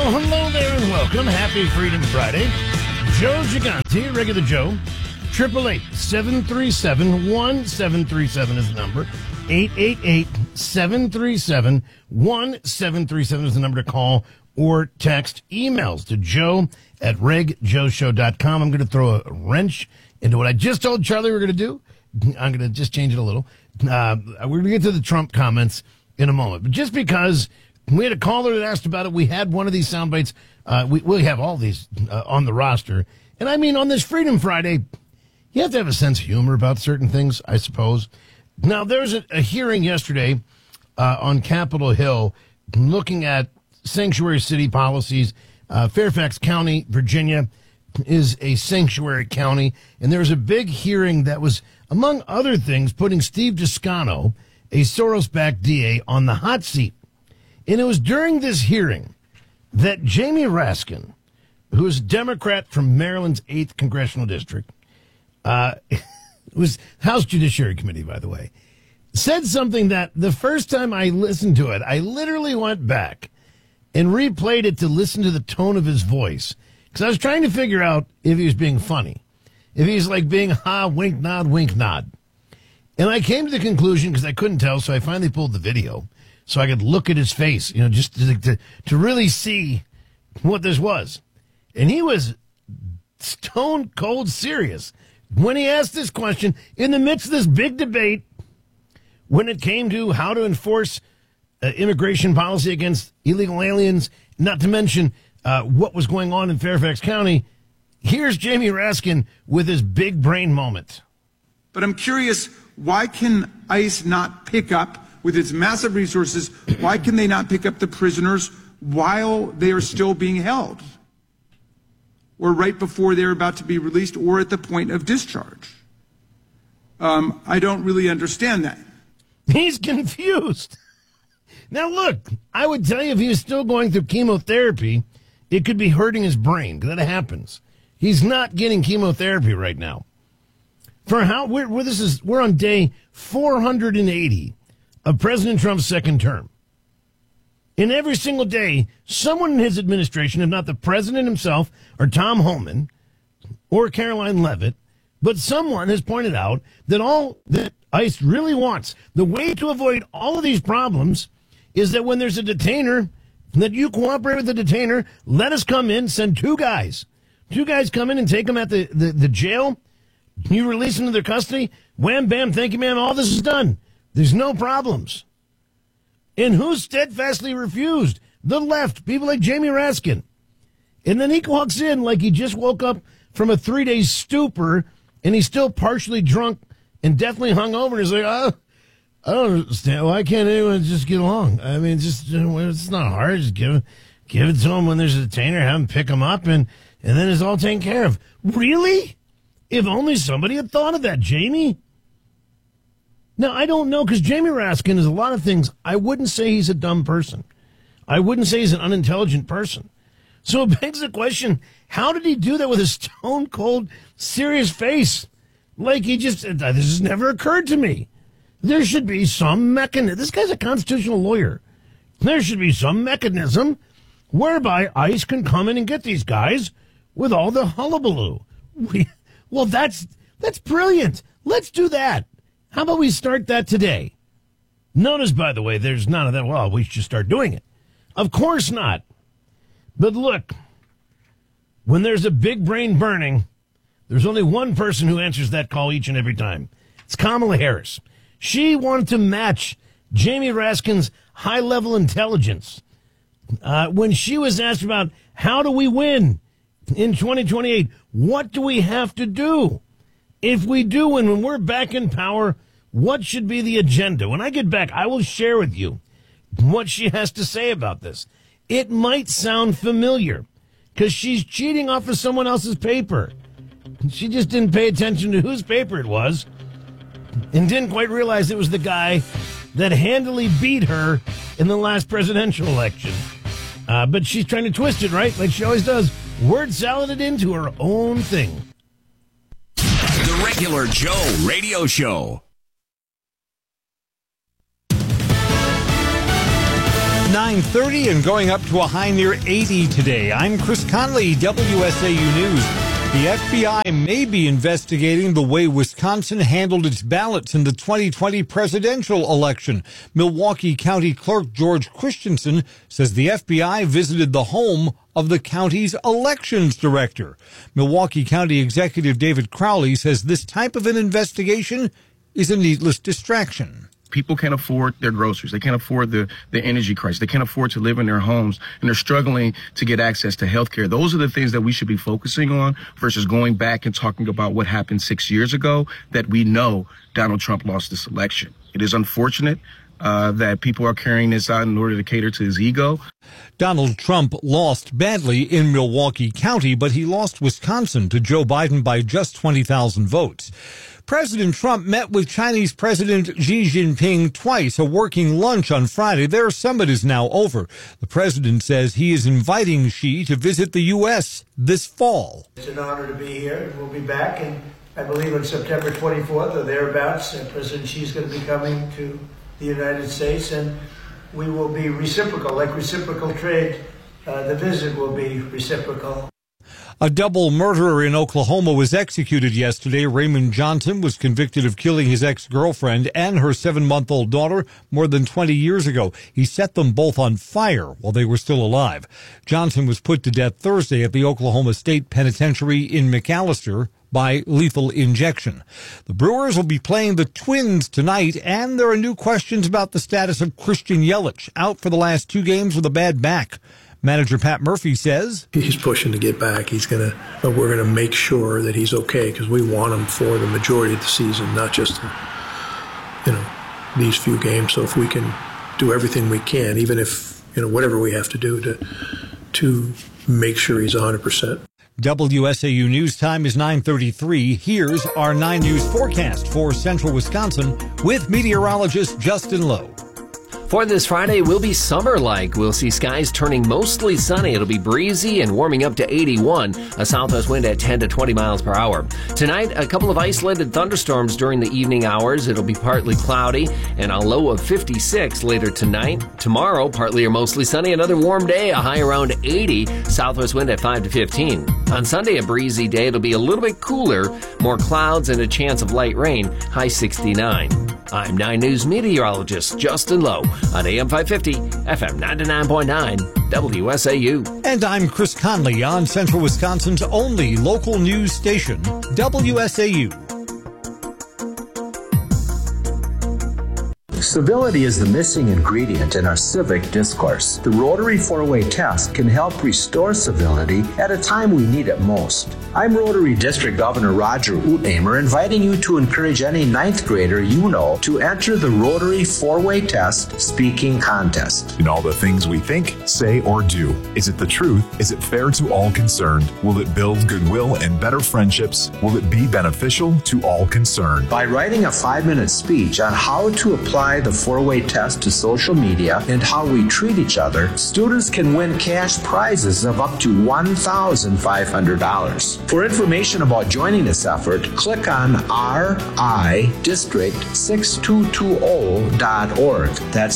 Well, hello there and welcome. Happy Freedom Friday. Joe Gigante, regular Joe. 888-737-1737 is the number. 888-737-1737 is the number to call or text. Emails to joe@regjoeshow.com. I'm going to throw a wrench into what I just told Charlie we're going to do. I'm going to just change it a little. We're going to get to the Trump comments in a moment. But just because we had a caller that asked about it, we had one of these sound bites. We have all these on the roster. And I mean, on this Freedom Friday, you have to have a sense of humor about certain things, I suppose. Now, there's a hearing yesterday on Capitol Hill looking at sanctuary city policies. Fairfax County, Virginia, is a sanctuary county. And there was a big hearing that was, among other things, putting Steve Descano, a Soros-backed DA, on the hot seat. And it was during this hearing that Jamie Raskin, who is a Democrat from Maryland's 8th Congressional District, it was House Judiciary Committee, by the way, said something that the first time I listened to it, I literally went back and replayed it to listen to the tone of his voice. Because I was trying to figure out if he was being funny. If he's like being wink, nod. And I came to the conclusion, because I couldn't tell, so I finally pulled the video so I could look at his face, just to really see what this was. And he was stone cold serious when he asked this question in the midst of this big debate when it came to how to enforce immigration policy against illegal aliens, not to mention what was going on in Fairfax County. Here's Jamie Raskin with his big brain moment. But I'm curious, why can ICE not pick up, with its massive resources, why can they not pick up the prisoners while they are still being held? Or right before they're about to be released, or at the point of discharge? I don't really understand that. He's confused. Now, look, I would tell you if he was still going through chemotherapy, it could be hurting his brain, because that happens. He's not getting chemotherapy right now. We're on day 480 of President Trump's second term. And every single day, someone in his administration, if not the president himself, or Tom Homan, or Caroline Leavitt, but someone has pointed out that all that ICE really wants, the way to avoid all of these problems, is that when there's a detainer, that you cooperate with the detainer, let us come in, send two guys. Two guys come in and take them at the jail. You release them to their custody. Wham, bam, thank you, ma'am. All this is done. There's no problems. And who steadfastly refused? The left, people like Jamie Raskin. And then he walks in like he just woke up from a 3-day stupor, and he's still partially drunk and definitely hungover. And he's like, I don't understand. Why can't anyone just get along? I mean, it's not hard. Just give it to them when there's a detainer, have them pick them up, and then it's all taken care of. Really? If only somebody had thought of that, Jamie. Now, I don't know, because Jamie Raskin is a lot of things. I wouldn't say he's a dumb person. I wouldn't say he's an unintelligent person. So it begs the question, how did he do that with a stone-cold, serious face? Like this has never occurred to me. There should be some mechanism. This guy's a constitutional lawyer. There should be some mechanism whereby ICE can come in and get these guys with all the hullabaloo. Well, that's brilliant. Let's do that. How about we start that today? Notice, by the way, there's none of that. Well, we should start doing it. Of course not. But look, when there's a big brain burning, there's only one person who answers that call each and every time. It's Kamala Harris. She wanted to match Jamie Raskin's high-level intelligence. When she was asked about how do we win in 2028, what do we have to do? If we do win, when we're back in power, what should be the agenda? When I get back, I will share with you what she has to say about this. It might sound familiar because she's cheating off of someone else's paper. She just didn't pay attention to whose paper it was and didn't quite realize it was the guy that handily beat her in the last presidential election. But she's trying to twist it, right? Like she always does. Word salad it into her own thing. The Regular Joe Radio Show. 9:30 and going up to a high near 80 today. I'm Chris Conley, WSAU News. The FBI may be investigating the way Wisconsin handled its ballots in the 2020 presidential election. Milwaukee County Clerk George Christensen says the FBI visited the home of the county's elections director. Milwaukee County Executive David Crowley says this type of an investigation is a needless distraction. People can't afford their groceries. They can't afford the energy crisis. They can't afford to live in their homes, and they're struggling to get access to health care. Those are the things that we should be focusing on versus going back and talking about what happened 6 years ago that we know Donald Trump lost this election. It is unfortunate that people are carrying this out in order to cater to his ego. Donald Trump lost badly in Milwaukee County, but he lost Wisconsin to Joe Biden by just 20,000 votes. President Trump met with Chinese President Xi Jinping twice, a working lunch on Friday. Their summit is now over. The president says he is inviting Xi to visit the U.S. this fall. It's an honor to be here. We'll be back, and I believe on September 24th or thereabouts, President Xi is going to be coming to the United States, and we will be reciprocal, like reciprocal trade. The visit will be reciprocal. A double murderer in Oklahoma was executed yesterday. Raymond Johnson was convicted of killing his ex-girlfriend and her 7-month-old daughter more than 20 years ago. He set them both on fire while they were still alive. Johnson was put to death Thursday at the Oklahoma State Penitentiary in McAlester by lethal injection. The Brewers will be playing the Twins tonight, and there are new questions about the status of Christian Yelich, out for the last 2 games with a bad back. Manager Pat Murphy says he's pushing to get back. We're gonna make sure that he's okay because we want him for the majority of the season, not just these few games. So if we can do everything we can, even if whatever we have to do to make sure he's 100%. WSAU News Time is 9:33. Here's our 9 News forecast for central Wisconsin with meteorologist Justin Lowe. For this Friday, we'll be summer-like. We'll see skies turning mostly sunny. It'll be breezy and warming up to 81, a southwest wind at 10 to 20 miles per hour. Tonight, a couple of isolated thunderstorms during the evening hours. It'll be partly cloudy and a low of 56 later tonight. Tomorrow, partly or mostly sunny. Another warm day, a high around 80, southwest wind at 5 to 15. On Sunday, a breezy day. It'll be a little bit cooler, more clouds and a chance of light rain, high 69. I'm 9 News meteorologist Justin Lowe on AM 550, FM 99.9, WSAU. And I'm Chris Conley on Central Wisconsin's only local news station, WSAU. Civility is the missing ingredient in our civic discourse. The Rotary 4-Way test can help restore civility at a time we need it most. I'm Rotary District Governor Roger Uthamer, inviting you to encourage any 9th grader you know to enter the Rotary 4-Way test speaking contest. In all the things we think, say, or do, is it the truth? Is it fair to all concerned? Will it build goodwill and better friendships? Will it be beneficial to all concerned? By writing a 5-minute speech on how to apply the 4-Way test to social media and how we treat each other, students can win cash prizes of up to $1,500. For information about joining this effort, click on ridistrict6220.org. That's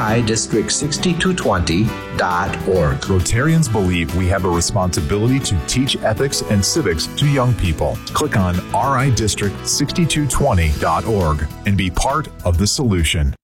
ridistrict6220.org. Rotarians believe we have a responsibility to teach ethics and civics to young people. Click on ridistrict6220.org and be part of the solution.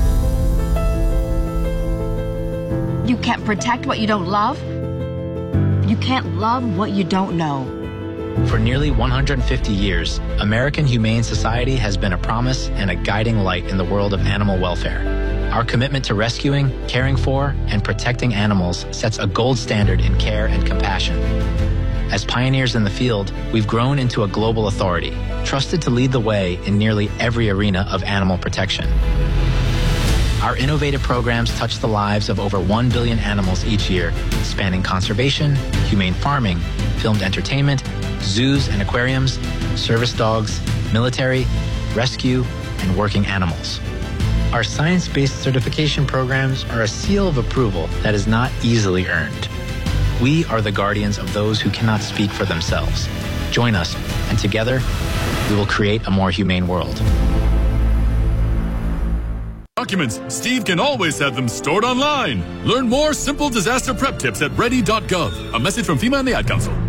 You can't protect what you don't love. You can't love what you don't know. For nearly 150 years, American Humane Society has been a promise and a guiding light in the world of animal welfare. Our commitment to rescuing, caring for, and protecting animals sets a gold standard in care and compassion. As pioneers in the field, we've grown into a global authority, trusted to lead the way in nearly every arena of animal protection. Our innovative programs touch the lives of over 1 billion animals each year, spanning conservation, humane farming, filmed entertainment, zoos and aquariums, service dogs, military, rescue, and working animals. Our science-based certification programs are a seal of approval that is not easily earned. We are the guardians of those who cannot speak for themselves. Join us, and together, we will create a more humane world. documents, Steve can always have them stored online. Learn more simple disaster prep tips at ready.gov. A message from FEMA and the Ad Council.